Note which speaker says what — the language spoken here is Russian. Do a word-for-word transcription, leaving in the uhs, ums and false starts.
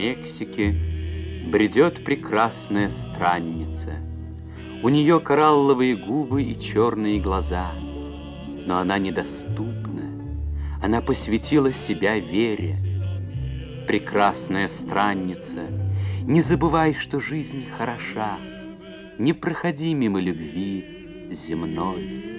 Speaker 1: Мексики бредет прекрасная странница. У нее коралловые губы и черные глаза, но она недоступна. Она посвятила себя вере. Прекрасная странница, не забывай, что жизнь хороша. Не проходи мимо любви земной.